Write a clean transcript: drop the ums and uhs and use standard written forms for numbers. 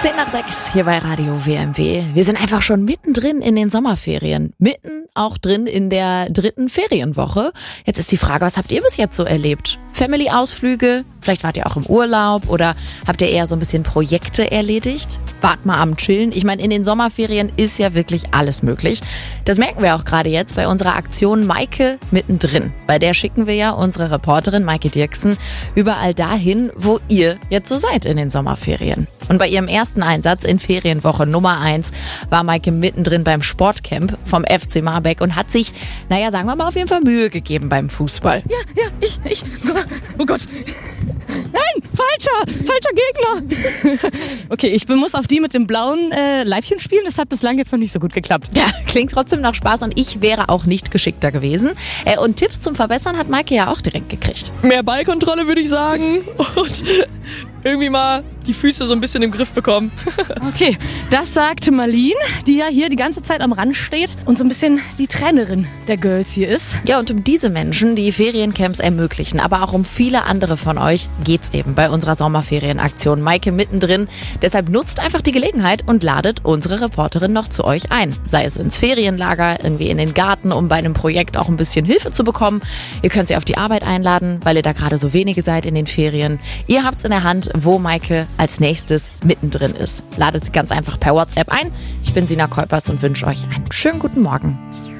10:06 hier bei Radio WMW. Wir sind einfach schon mittendrin in den Sommerferien. Mitten auch drin in der 3. Ferienwoche. Jetzt ist die Frage, was habt ihr bis jetzt so erlebt? Family-Ausflüge? Vielleicht wart ihr auch im Urlaub oder habt ihr eher so ein bisschen Projekte erledigt? Wart mal am Chillen. Ich meine, in den Sommerferien ist ja wirklich alles möglich. Das merken wir auch gerade jetzt bei unserer Aktion Maike mittendrin. Bei der schicken wir ja unsere Reporterin Maike Dirksen überall dahin, wo ihr jetzt so seid in den Sommerferien. Und bei ihrem ersten Einsatz in Ferienwoche Nummer 1 war Maike mittendrin beim Sportcamp vom FC Marbeck und hat sich, sagen wir mal, auf jeden Fall Mühe gegeben beim Fußball. Ich. Oh Gott. Nein, falscher Gegner. Okay, ich muss auf die mit dem blauen Leibchen spielen. Das hat bislang jetzt noch nicht so gut geklappt. Ja, klingt trotzdem nach Spaß und ich wäre auch nicht geschickter gewesen. Und Tipps zum Verbessern hat Maike ja auch direkt gekriegt. Mehr Ballkontrolle, würde ich sagen. Und irgendwie mal die Füße so ein bisschen im Griff bekommen. Okay, das sagt Marlene, die ja hier die ganze Zeit am Rand steht und so ein bisschen die Trainerin der Girls hier ist. Ja, und um diese Menschen, die Feriencamps ermöglichen, aber auch um viele andere von euch, geht's eben bei unserer Sommerferienaktion Maike mittendrin. Deshalb nutzt einfach die Gelegenheit und ladet unsere Reporterin noch zu euch ein. Sei es ins Ferienlager, irgendwie in den Garten, um bei einem Projekt auch ein bisschen Hilfe zu bekommen. Ihr könnt sie auf die Arbeit einladen, weil ihr da gerade so wenige seid in den Ferien. Ihr habt's in der Hand, wo Maike als nächstes mittendrin ist. Ladet sie ganz einfach per WhatsApp ein. Ich bin Sina Kolpers und wünsche euch einen schönen guten Morgen.